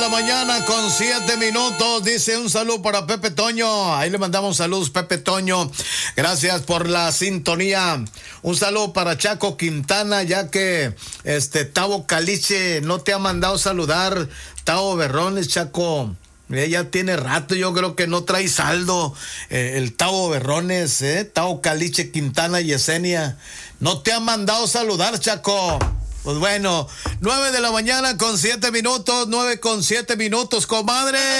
la mañana con 7 minutos. Dice un saludo para Pepe Toño. Ahí le mandamos saludos, Pepe Toño. Gracias por la sintonía. Un saludo para Chaco Quintana, ya que Tavo Caliche no te ha mandado saludar. Tavo Berrones, Chaco. Ya tiene rato, yo creo que no trae saldo el Tavo Berrones, Tavo Caliche, Quintana y Yesenia. No te ha mandado saludar, Chaco. Pues bueno, 9 de la mañana con 7 minutos, 9 con 7 minutos, comadre.